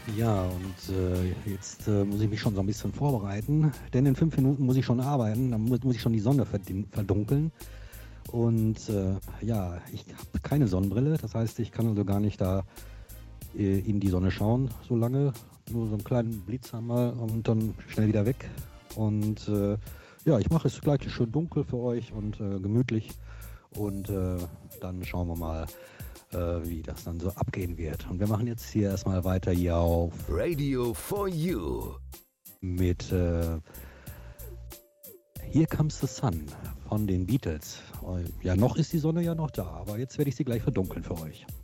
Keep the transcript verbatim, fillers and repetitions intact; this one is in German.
Ja, und äh, jetzt äh, muss ich mich schon so ein bisschen vorbereiten, denn in fünf Minuten muss ich schon arbeiten, dann muss, muss ich schon die Sonne verdin- verdunkeln. Und äh, ja, ich habe keine Sonnenbrille, das heißt, ich kann also gar nicht da äh, in die Sonne schauen so lange. Nur so einen kleinen Blitz haben wir und dann schnell wieder weg. Und äh, ja, ich mache es gleich schön dunkel für euch und äh, gemütlich. Und äh, dann schauen wir mal, äh, wie das dann so abgehen wird. Und wir machen jetzt hier erstmal weiter hier auf Radio for You mit äh, Here Comes the Sun von den Beatles. Ja, noch ist die Sonne ja noch da, aber jetzt werde ich sie gleich verdunkeln für euch.